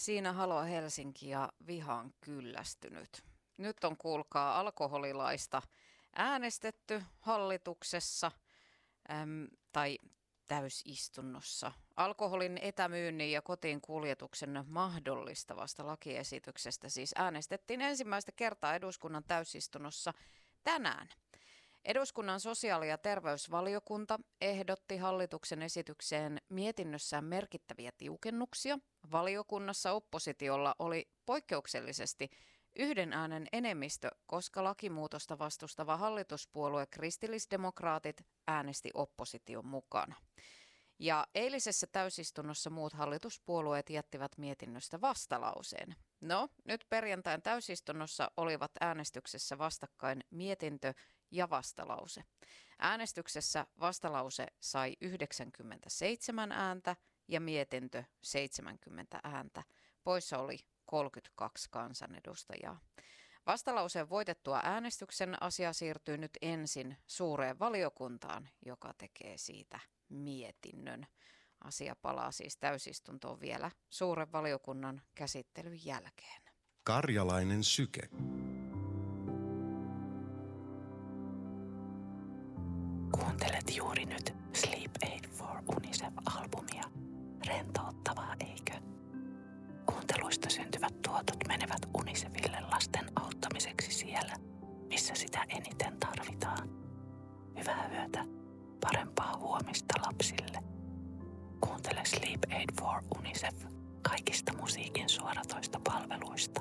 Siinä Halo Helsinki ja vihaan kyllästynyt. Nyt on kuulkaa alkoholilaista äänestetty hallituksessa tai täysistunnossa. Alkoholin etämyynnin ja kotiin kuljetuksen mahdollistavasta lakiesityksestä siis äänestettiin ensimmäistä kertaa eduskunnan täysistunnossa tänään. Eduskunnan sosiaali- ja terveysvaliokunta ehdotti hallituksen esitykseen mietinnössään merkittäviä tiukennuksia. Valiokunnassa oppositiolla oli poikkeuksellisesti yhden äänen enemmistö, koska lakimuutosta vastustava hallituspuolue kristillisdemokraatit äänesti opposition mukana. Ja eilisessä täysistunnossa muut hallituspuolueet jättivät mietinnöstä vastalauseen. No, nyt perjantain täysistunnossa olivat äänestyksessä vastakkain mietintö ja vastalause. Äänestyksessä vastalause sai 97 ääntä ja mietintö 70 ääntä. Poissa oli 32 kansanedustajaa. Vastalauseen voitettua äänestyksen asia siirtyy nyt ensin suureen valiokuntaan, joka tekee siitä mietinnön. Asia palaa siis täysistuntoon vielä suuren valiokunnan käsittelyn jälkeen. Karjalainen syke. Kuuntelet juuri nyt Sleep Aid for UNICEF-albumia. Rentouttavaa, eikö? Kuunteluista syntyvät tuotot menevät UNICEFille lasten auttamiseksi siellä, missä sitä eniten tarvitaan. Hyvää yötä, parempaa huomista lapsille. Kuuntele Sleep Aid for UNICEF kaikista musiikin suoratoista palveluista.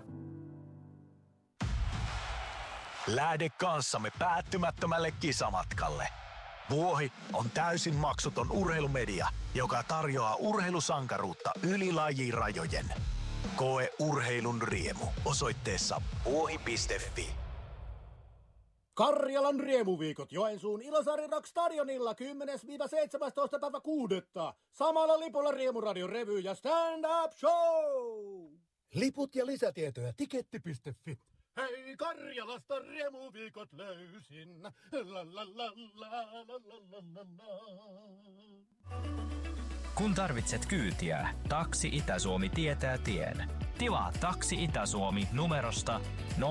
Lähde kanssamme päättymättömälle kisamatkalle. Vuohi on täysin maksuton urheilumedia, joka tarjoaa urheilusankaruutta yli lajirajojen. Koe urheilun riemu osoitteessa vuohi.fi. Karjalan riemuviikot Joensuun Ilosaari Rock Stadionilla 10-17. päivä 6. Samalla lipulla Riemuradion revy ja stand-up show. Liput ja lisätietoja tiketti.fi. Hei, Karjalasta riemuviikot löysin. La la la la la la la la. Kun tarvitset kyytiä, Taksi Itä-Suomi tietää tien. Tilaa Taksi Itä-Suomi numerosta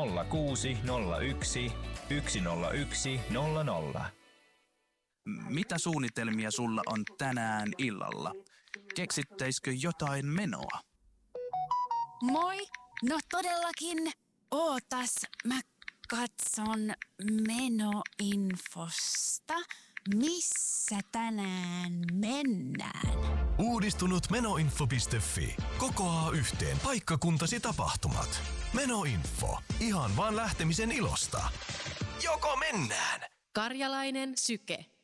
0601 101 00. Mitä suunnitelmia sulla on tänään illalla? Keksittäisikö jotain menoa? Moi! No todellakin. Ootas, mä katson menoinfosta. Missä tänään mennään? Uudistunut menoinfo.fi kokoaa yhteen paikkakuntasi tapahtumat. Menoinfo. Ihan vaan lähtemisen ilosta. Joko mennään? Karjalainen syke.